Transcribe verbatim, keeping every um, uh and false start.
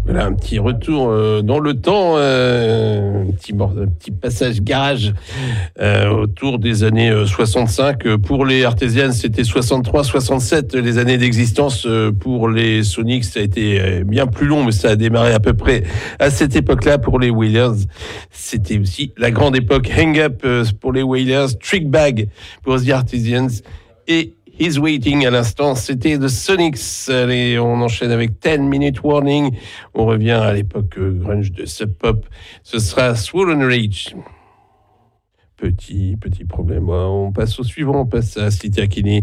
Voilà, un petit retour euh, dans le temps, euh, un, petit, un petit passage garage euh, autour des années euh, soixante-cinq. Pour les Artesians, c'était soixante-trois soixante-sept, les années d'existence. Pour les Sonics, ça a été bien plus long, mais ça a démarré à peu près à cette époque-là. Pour les Wailers, c'était aussi la grande époque. Hang Up pour les Wailers, Trick Bag pour The Artesians et He's Waiting à l'instant, c'était The Sonics. Allez, on enchaîne avec ten minute Warning. On revient à l'époque grunge de Sub Pop. Ce sera Swollen Rage. Petit, petit problème. On passe au suivant, on passe à Slitty Akini.